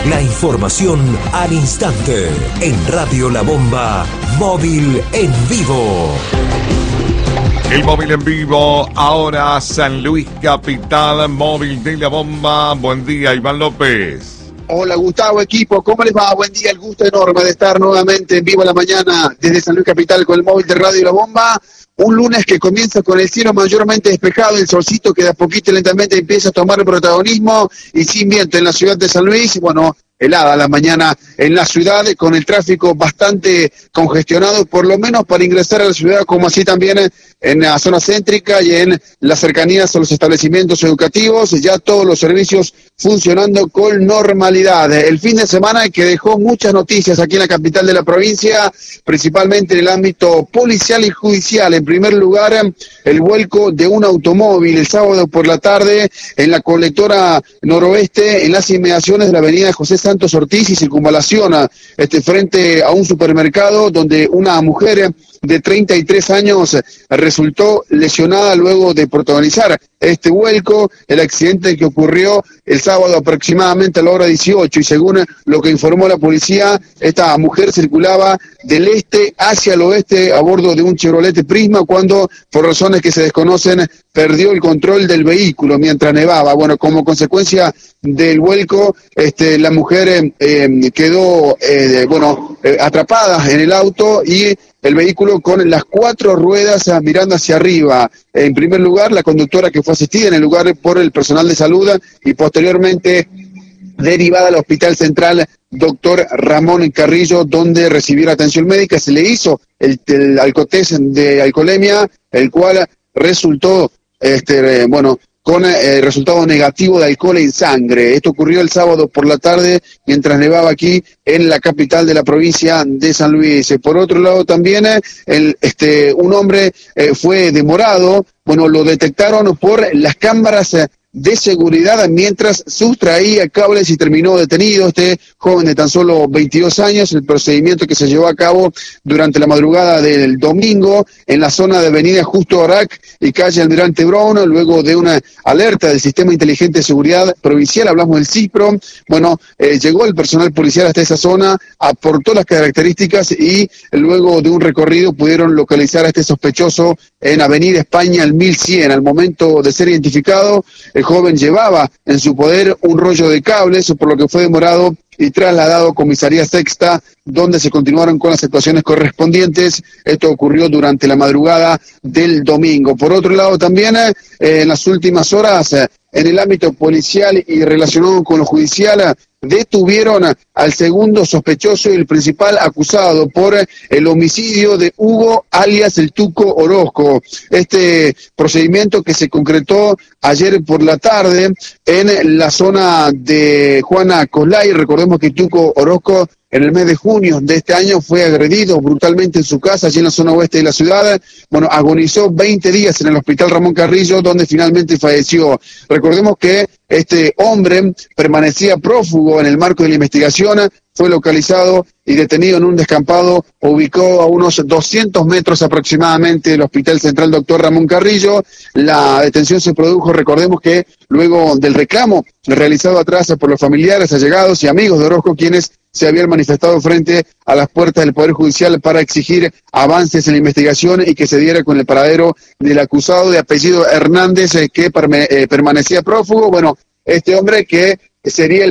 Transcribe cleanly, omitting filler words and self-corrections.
La información al instante en Radio La Bomba, móvil en vivo. El móvil en vivo, ahora San Luis Capital, móvil de La Bomba. Buen día, Iván López. Hola Gustavo, equipo, ¿cómo les va? Buen día, el gusto enorme de estar nuevamente en vivo a la mañana desde San Luis Capital con el móvil de Radio La Bomba. Un lunes que comienza con el cielo mayormente despejado, el solcito que de a poquito lentamente empieza a tomar el protagonismo y sin viento en la ciudad de San Luis. Bueno, helada la mañana en la ciudad, con el tráfico bastante congestionado, por lo menos para ingresar a la ciudad, como así también en la zona céntrica y en las cercanías a los establecimientos educativos, ya todos los servicios funcionando con normalidad. El fin de semana que dejó muchas noticias aquí en la capital de la provincia, principalmente en el ámbito policial y judicial. En primer lugar, el vuelco de un automóvil el sábado por la tarde en la colectora noroeste, en las inmediaciones de la avenida José Santos Ortiz y circunvalación frente a un supermercado donde una mujer de 33 años resultó lesionada luego de protagonizar este vuelco. El accidente que ocurrió el sábado aproximadamente a la hora 18 y según lo que informó la policía, esta mujer circulaba del este hacia el oeste a bordo de un Chevrolet Prisma cuando, por razones que se desconocen, perdió el control del vehículo mientras nevaba. Bueno, como consecuencia del vuelco, la mujer quedó atrapada en el auto y el vehículo con las 4 ruedas mirando hacia arriba. En primer lugar, la conductora que fue asistida en el lugar por el personal de salud y posteriormente derivada al Hospital Central Dr. Ramón Carrillo, donde recibió atención médica. Se le hizo el alcotest de alcoholemia, el cual resultó con resultado negativo de alcohol en sangre. Esto ocurrió el sábado por la tarde mientras nevaba aquí en la capital de la provincia de San Luis. Por otro lado también un hombre fue demorado, lo detectaron por las cámaras de seguridad mientras sustraía cables y terminó detenido. Este joven de tan solo 22 años, el procedimiento que se llevó a cabo durante la madrugada del domingo en la zona de avenida Justo Arac y calle Almirante Brown, luego de una alerta del Sistema Inteligente de Seguridad Provincial, hablamos del CIPRO. Llegó el personal policial hasta esa zona, aportó las características y luego de un recorrido pudieron localizar a este sospechoso en avenida España al 1100. Al momento de ser identificado, el joven llevaba en su poder un rollo de cables, por lo que fue demorado y trasladado a Comisaría Sexta, donde se continuaron con las actuaciones correspondientes. Esto ocurrió durante la madrugada del domingo. Por otro lado, también en las últimas horas, en el ámbito policial y relacionado con lo judicial, detuvieron al segundo sospechoso y el principal acusado por el homicidio de Hugo alias el Tuco Orozco. Este procedimiento que se concretó ayer por la tarde en la zona de Juana Coslay. Recordemos que Tuco Orozco en el mes de junio de este año fue agredido brutalmente en su casa, allí en la zona oeste de la ciudad. Agonizó 20 días en el Hospital Ramón Carrillo, donde finalmente falleció. Recordemos que este hombre permanecía prófugo en el marco de la investigación, fue localizado y detenido en un descampado, ubicó a unos 200 metros aproximadamente del Hospital Central Dr. Ramón Carrillo. La detención se produjo, recordemos que luego del reclamo realizado atrás por los familiares, allegados y amigos de Orozco, quienes se habían manifestado frente a las puertas del Poder Judicial para exigir avances en la investigación y que se diera con el paradero del acusado de apellido Hernández, que permanecía prófugo. Este hombre que sería el